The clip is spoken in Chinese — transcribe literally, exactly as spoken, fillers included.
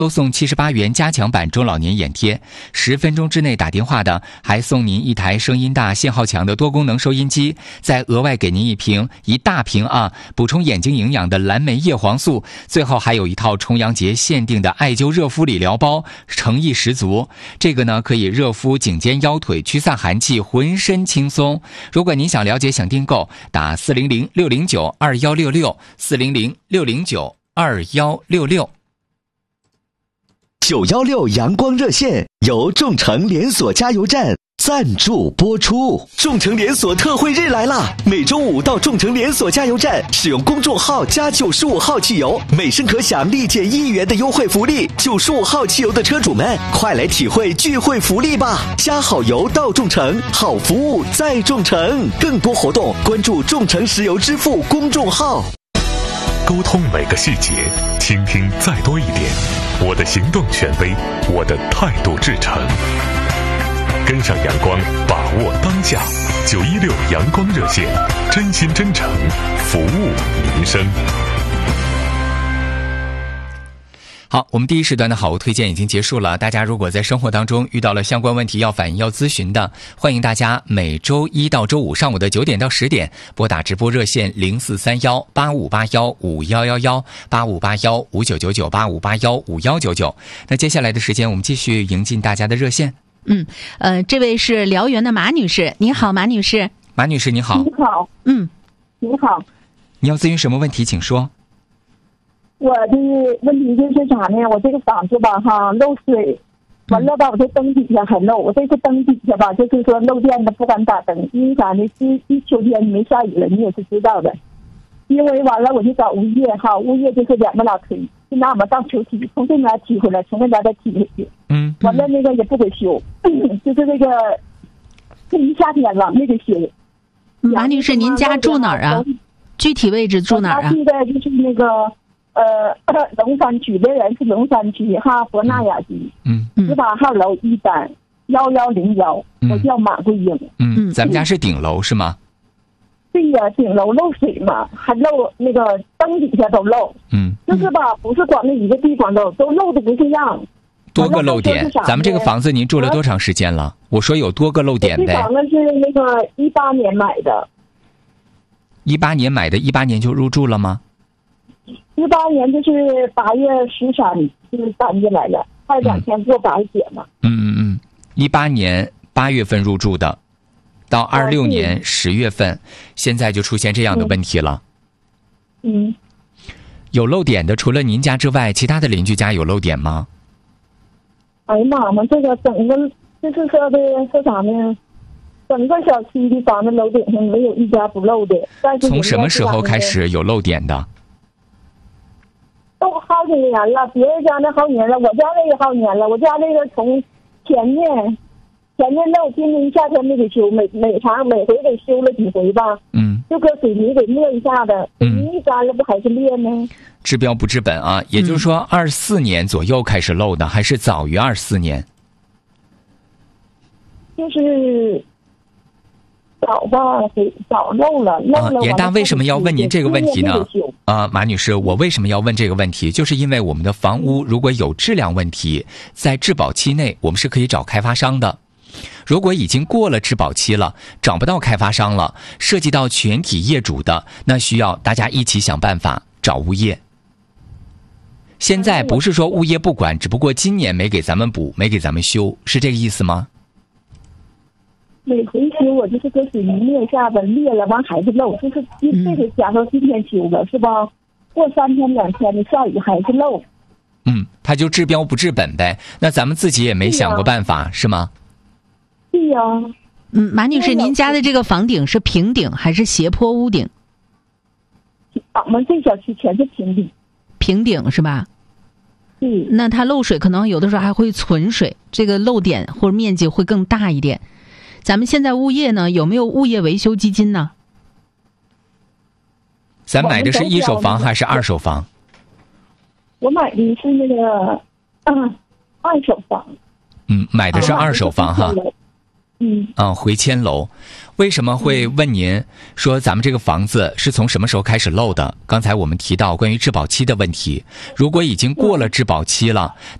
都送七十八元加强版中老年眼贴，十分钟之内打电话的还送您一台声音大、信号强的多功能收音机，再额外给您一瓶一大瓶啊补充眼睛营养的蓝莓叶黄素，最后还有一套重阳节限定的艾灸热敷理疗包，诚意十足。这个呢可以热敷颈肩腰腿，驱散寒气，浑身轻松。如果您想了解想订购，打四零零六零九二幺六六四零零六零九二幺六六。 九一六阳光热线由众诚连锁加油站赞助播出。众诚连锁特惠日来啦！每周五到众诚连锁加油站，使用公众号加九十五号汽油，每升可享立减一元的优惠福利。九十五号汽油的车主们，快来体会聚会福利吧！加好油到众诚，好服务在众诚。更多活动关注众诚石油支付公众号。 沟通每个细节，倾听再多一点。我的行动权威，我的态度至诚。跟上阳光，把握当下。九一六阳光热线，真心真诚，服务民生。 好，我们第一时段的好物推荐已经结束了。大家如果在生活当中遇到了相关问题要反映要咨询的，欢迎大家每周一到周五上午的九点到十点拨打直播热线零四三幺八五八幺五幺幺幺八五八幺五九九九八五八幺五幺九九。那接下来的时间我们继续迎进大家的热线。 嗯，呃，这位是辽源的马女士，你好，马女士。 马女士你好。 你好。 嗯， 你好。 你要咨询什么问题请说。 我的问题就是啥呢？我这个房子吧，哈，漏水，完了吧，我这灯底下还漏。我这个灯底下吧，就是说漏电的，不敢打灯，因为啥呢？是是秋天没下雨了，你也是知道的。因为完了，我就找物业哈，物业就是两个拉推，就拿我们当球踢，从这边踢回来，从那边再踢回去。 嗯。 完了那个也不给修，就是那个这一夏天了没给修。 马女士，您家住哪儿啊？具体位置住哪儿啊？ 住在就是那个。呃，龙山区的人是龙山区哈博纳雅居， 嗯， 十八号楼一单幺幺零幺，我叫马桂英。 嗯，咱们家是顶楼是吗？ 对呀，顶楼漏水嘛，还漏那个灯底下都漏。 嗯， 就是吧，不是光那一个地方漏，都漏的不是样。 多个漏点，咱们这个房子您住了多长时间了？我说有多个漏点呗。 这房子是那个一八年买的。 一八年买的，一八年就入住了吗？ 一八年就是八月十三就是搬进来了，还有两天过八节嘛。 嗯嗯嗯，一八年八月份入住的，到二六年十月份，现在就出现这样的问题了。 嗯， 有漏点的除了您家之外，其他的邻居家有漏点吗？ 哎呀妈妈，这个整个就是说的是啥呢？整个小区的房子楼顶上没有一家不漏的。但是从什么时候开始有漏点的？ 都好几年了，别人家那好几年了，我家那个好几年了。我家那个从前年前年漏，今年夏天没给修，每每场每回给修了几回吧。 嗯， 就搁水泥给抹一下子，水泥一干了不还是裂呢？ 治标不治本啊！也就是说，二四年左右开始漏的，还是早于二四年？ 就是早吧，早漏了，漏了。 啊，严大为什么要问您这个问题呢？啊，马女士，我为什么要问这个问题？就是因为我们的房屋如果有质量问题，在质保期内，我们是可以找开发商的。如果已经过了质保期了，找不到开发商了，涉及到全体业主的，那需要大家一起想办法找物业。现在不是说物业不管，只不过今年没给咱们补，没给咱们修，是这个意思吗？ 每回修我就是搁水泥灭下子裂了，完还是漏，就是这个假如今天修了是吧？过三天两天的下雨还是漏。 嗯，他就治标不治本呗。那咱们自己也没想过办法，是吗？ 对呀。 嗯，马女士，您家的这个房顶是平顶还是斜坡屋顶？ 我们这小区全是平顶。 平顶是吧？ 嗯。 那它漏水可能有的时候还会存水，这个漏点或者面积会更大一点。咱们现在物业呢，有没有物业维修基金呢？ 咱买的是一手房还是二手房？ 我买的是那个，嗯，二手房。 嗯，买的是二手房哈。 嗯嗯，回迁楼。为什么会问您说咱们这个房子是从什么时候开始漏的？刚才我们提到关于质保期的问题，如果已经过了质保期了，